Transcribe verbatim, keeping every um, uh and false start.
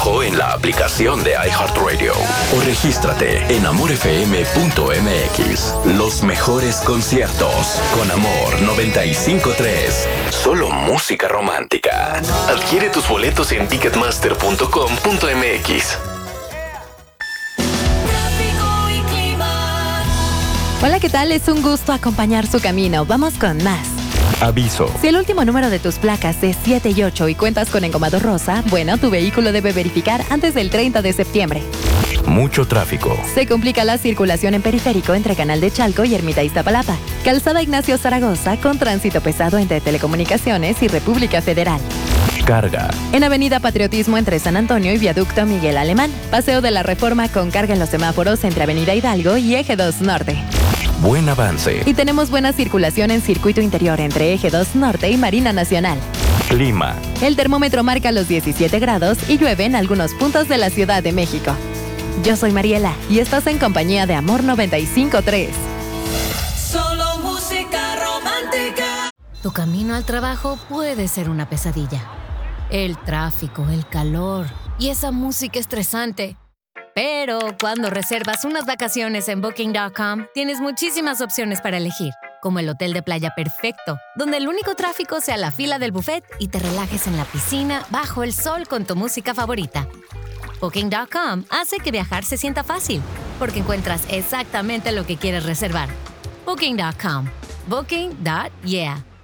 trabajo en la aplicación de iHeartRadio o regístrate en amor f m punto m x. Los mejores conciertos con Amor noventa y cinco punto tres. Solo música romántica. Adquiere tus boletos en ticketmaster punto com punto m x. Hola, ¿qué tal? Es un gusto acompañar su camino. Vamos con más. Aviso. Si el último número de tus placas es siete y ocho y cuentas con engomado rosa, bueno, tu vehículo debe verificar antes del treinta de septiembre. Mucho tráfico. Se complica la circulación en periférico entre Canal de Chalco y Ermita Iztapalapa. Calzada Ignacio Zaragoza con tránsito pesado entre Telecomunicaciones y República Federal. Carga. En Avenida Patriotismo entre San Antonio y Viaducto Miguel Alemán. Paseo de la Reforma con carga en los semáforos entre Avenida Hidalgo y Eje dos Norte. Buen avance. Y tenemos buena circulación en circuito interior entre Eje dos Norte y Marina Nacional. Clima. El termómetro marca los diecisiete grados y llueve en algunos puntos de la Ciudad de México. Yo soy Mariela y estás en compañía de Amor noventa y cinco punto tres. Solo música romántica. Tu camino al trabajo puede ser una pesadilla. El tráfico, el calor y esa música estresante. Pero cuando reservas unas vacaciones en booking punto com, tienes muchísimas opciones para elegir, como el hotel de playa perfecto, donde el único tráfico sea la fila del buffet y te relajes en la piscina bajo el sol con tu música favorita. booking punto com hace que viajar se sienta fácil, porque encuentras exactamente lo que quieres reservar. booking punto com. Booking. Yeah.